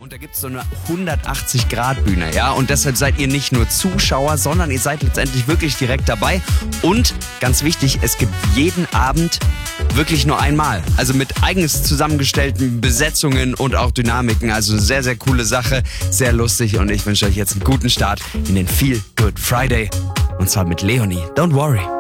Und da gibt es so eine 180-Grad-Bühne, ja. Und deshalb seid ihr nicht nur Zuschauer, sondern ihr seid letztendlich wirklich direkt dabei. Und ganz wichtig, es gibt jeden Abend wirklich nur einmal. Also mit eigens zusammengestellten Besetzungen und auch Dynamiken. Also sehr, sehr coole Sache, sehr lustig. Und ich wünsche euch jetzt einen guten Start in den Feel Good Friday. Und zwar mit Leonie. Don't worry.